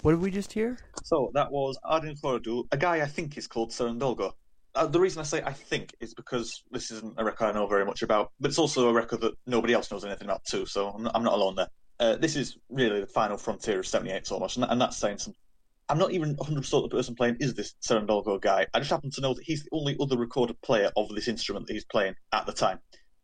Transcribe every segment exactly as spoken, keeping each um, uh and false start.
What did we just hear? So that was Ardin Floridu, a guy I think is called Sarandolgo. Uh, the reason I say I think is because this isn't a record I know very much about, but it's also a record that nobody else knows anything about too, so I'm not, I'm not alone there. Uh, this is really the final frontier of seventy-eight almost, and, and that's saying something. I'm not even one hundred percent the person playing is this Sarandolgo guy. I just happen to know that he's the only other recorded player of this instrument that he's playing at the time.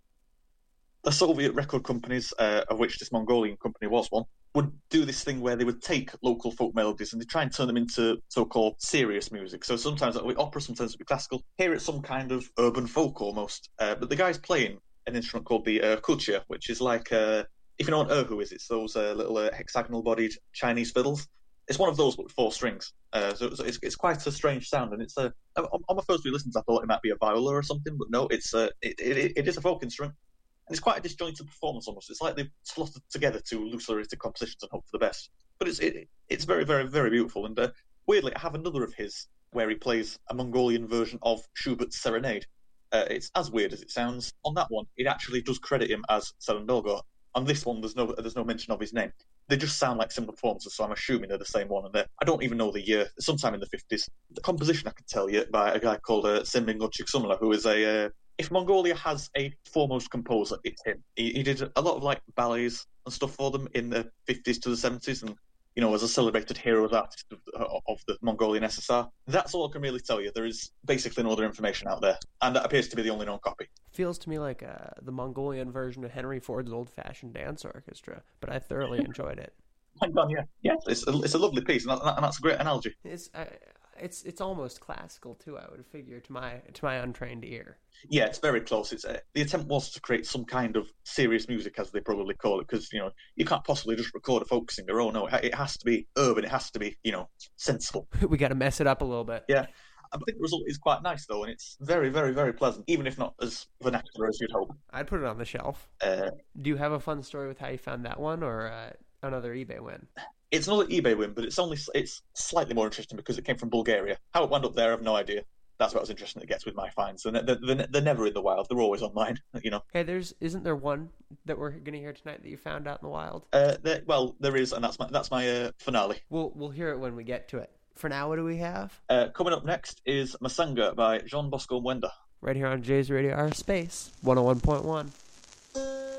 The Soviet record companies, uh, of which this Mongolian company was one, would do this thing where they would take local folk melodies and they try and turn them into so-called serious music. So sometimes it'll be opera, sometimes it'll be classical. Here it's some kind of urban folk almost. Uh, but the guy's playing an instrument called the uh, kuchia, which is like, uh, if you know what erhu is, it's those uh, little uh, hexagonal-bodied Chinese fiddles. It's one of those, but with four strings. Uh, so it's, it's quite a strange sound, and it's a. Uh, on, on my first few listens, I thought it might be a viola or something, but no, it's uh, it, it, it is a folk instrument. And it's quite a disjointed performance almost. It's like they've slotted together two loose compositions and hope for the best. But it's it, it's very, very, very beautiful. And uh, weirdly, I have another of his where he plays a Mongolian version of Schubert's Serenade. Uh, it's as weird as it sounds. On that one, it actually does credit him as Sarandolgo. On this one, there's no there's no mention of his name. They just sound like similar performances, so I'm assuming they're the same one. And I don't even know the year. Sometime in the fifties. The composition I can tell you by a guy called uh, Senbingo Chiksumla, who is a... Uh, if Mongolia has a foremost composer, it's him. He, he did a lot of like ballets and stuff for them in the fifties to the seventies, and you know, as a celebrated hero artist of, of the Mongolian S S R. That's all I can really tell you. There is basically no other information out there, and that appears to be the only known copy. Feels to me like uh, the Mongolian version of Henry Ford's old-fashioned dance orchestra, but I thoroughly enjoyed it. Hang on, yeah, yeah, it's a, it's a lovely piece, and, that, and that's a great analogy. It's uh, it's it's almost classical too, I would figure, to my to my untrained ear. Yeah, it's very close. It's uh, the attempt was to create some kind of serious music, as they probably call it, because you know you can't possibly just record a folk singer. Oh no, it has to be urban. It has to be you know sensible. We got to mess it up a little bit. Yeah, I think the result is quite nice though, and it's very, very, very pleasant, even if not as vernacular as you'd hope. I'd put it on the shelf. Uh, Do you have a fun story with how you found that one, or uh, another eBay win? It's another eBay win, but it's only it's slightly more interesting because it came from Bulgaria. How it wound up there, I have no idea. That's about as interesting as it gets with my finds. They're, they're, they're, they're never in the wild. They're always online, you know. Hey, there's isn't there one that we're going to hear tonight that you found out in the wild? Uh, there, well, there is, and that's my that's my uh, finale. We'll we'll hear it when we get to it. For now, what do we have? Uh, coming up next is Masanga by Jean Bosco Mwenda. Right here on Jay's Radio, our space one oh one point one.